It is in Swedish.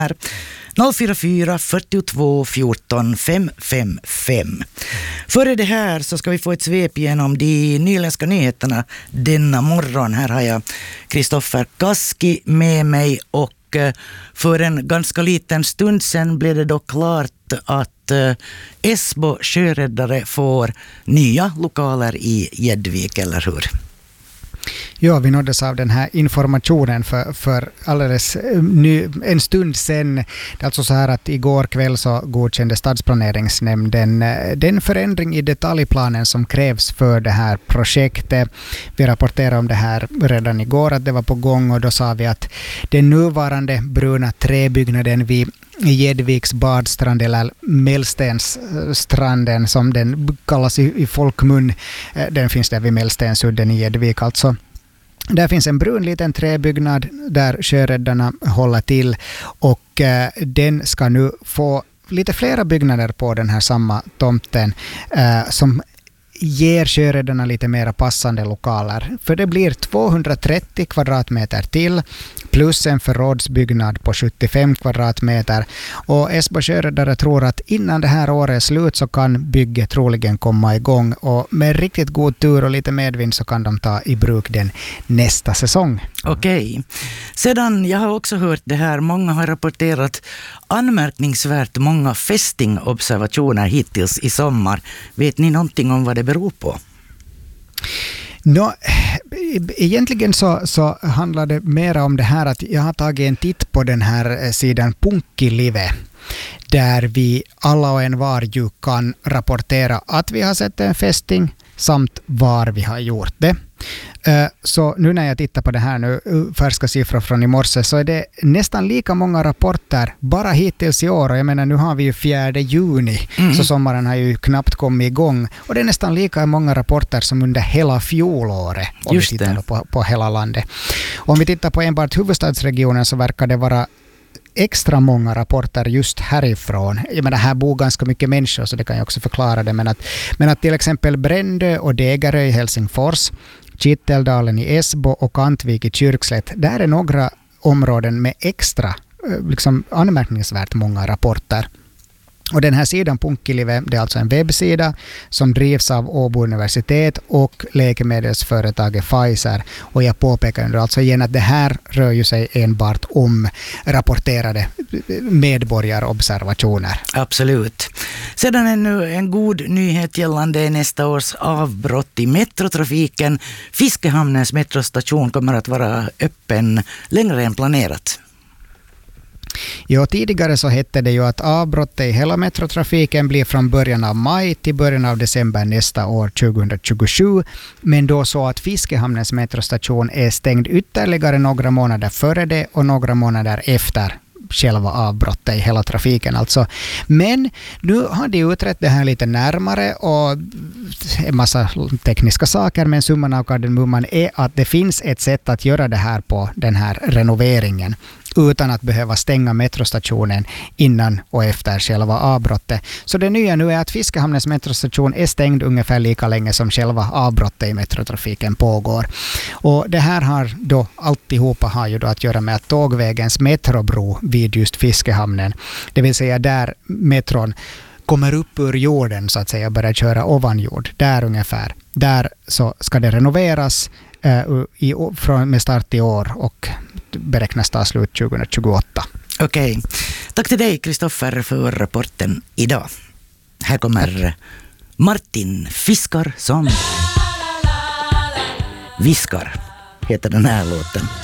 044 42 14 555. Före det här så ska vi få ett svep genom de nyländska nyheterna denna morgon. Här har jag Kristoffer Kaski med mig och för en ganska liten stund sedan blev det då klart att Esbo sjöräddare får nya lokaler i Gäddvik, eller hur? Ja, vi nåddes av den här informationen för alldeles en stund sedan. Det är alltså så här att igår kväll så godkände stadsplaneringsnämnden den förändring i detaljplanen som krävs för det här projektet. Vi rapporterade om det här redan igår att det var på gång, och då sa vi att den nuvarande bruna träbyggnaden vid Gäddviks badstrand, eller Mellstensstranden som den kallas i folkmun, den finns där vid Mellstensudden i Gäddvik alltså. Där finns en brun liten träbyggnad där sjöräddarna håller till, och den ska nu få lite flera byggnader på den här samma tomten som ger sjöräddarna lite mer passande lokaler. För det blir 230 kvadratmeter till plus en förrådsbyggnad på 75 kvadratmeter. Och Esbo sjöräddare tror att innan det här året är slut så kan bygget troligen komma igång. Och med riktigt god tur och lite medvind så kan de ta i bruk den nästa säsong. Okej. Sedan, jag har också hört det här, många har rapporterat anmärkningsvärt många fästingobservationer hittills i sommar. Vet ni någonting om vad det beror på? Egentligen så handlar det mer om det här att jag har tagit en titt på den här sidan Punkkilive, där vi alla och en var ju kan rapportera att vi har sett en fästing samt var vi har gjort det. Så nu när jag tittar på det här nu, färska siffror från i morse, så är det nästan lika många rapporter bara hittills i år. Och jag menar, nu har vi ju 4 juni, så sommaren har ju knappt kommit igång. Och det är nästan lika många rapporter som under hela fjolåret, om vi tittar på hela landet. Om vi tittar på enbart huvudstadsregionen så verkar det vara extra många rapporter just härifrån. Jag menar, här bor ganska mycket människor, så det kan jag också förklara det. Men att till exempel Brändö och Degerö i Helsingfors, Kitteldalen i Esbo och Antvik i Kyrkslätt, där är några områden med extra anmärkningsvärt många rapporter. Och den här sidan Punkkilive, det är alltså en webbsida som drivs av Åbo universitet och läkemedelsföretaget Pfizer. Och jag påpekar nu alltså igen att det här rör ju sig enbart om rapporterade medborgarobservationer. Absolut. Sedan ännu en god nyhet gällande nästa års avbrott i metrotrafiken. Fiskehamnens metrostation kommer att vara öppen längre än planerat. Ja, tidigare så hette det ju att avbrottet i hela metrotrafiken blir från början av maj till början av december nästa år 2027. Men då så att Fiskehamnens metrostation är stängd ytterligare några månader före det och några månader efter själva avbrottet i hela trafiken alltså. Men nu har de utrett det här lite närmare och en massa tekniska saker, men summan av kardemumman är att det finns ett sätt att göra det här på den här renoveringen utan att behöva stänga metrostationen innan och efter själva avbrottet. Så det nya nu är att Fiskehamnens metrostation är stängd ungefär lika länge som själva avbrottet i metrotrafiken pågår. Och det här har då alltihopa har ju då att göra med att tågvägens metrobro vid just Fiskehamnen, det vill säga där metron kommer upp ur jorden så att säga och börjar köra ovan jord, där ungefär. Där så ska det renoveras med start i år och beräknas ta slut 2028. Okej. Tack till dig, Kristoffer, för rapporten idag. Här kommer Martin Fiskar som viskar, heter den här låten.